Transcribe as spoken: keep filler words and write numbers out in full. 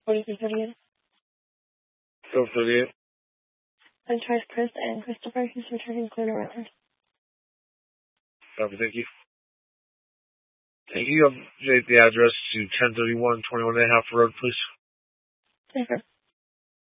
forty-three thirty-eight. Go thirty-eight. I charge Chris and Christopher, who's returning clear around. Copy, thank you. Thank you. Update the address to ten thirty-one twenty-one and a half Road, please. Yes, sir.